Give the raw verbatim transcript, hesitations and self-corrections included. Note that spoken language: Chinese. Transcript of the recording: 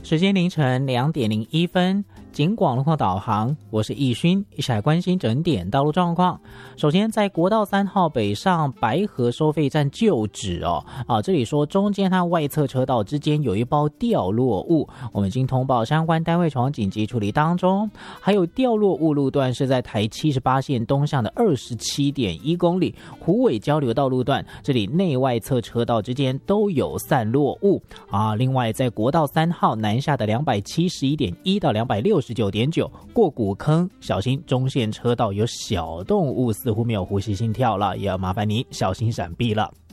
时间凌晨两点零一分，警广路况导航，我是易勋，一起来关心整点道路状况。首先，在国道三号北上白河收费站旧址哦，啊，这里说中间和外侧车道之间有一包掉落物，我们已经通报相关单位从紧急处理当中。还有掉落物路段是在台七十八线东向的二十七点一公里虎尾交流道路段，这里内外侧车道之间都有散落物啊。另外，在国道三号南下的两百七十一点一到两百六十九点九过古坑，小心中线车道有小动物似乎没有呼吸心跳了，也要麻烦你小心闪避了。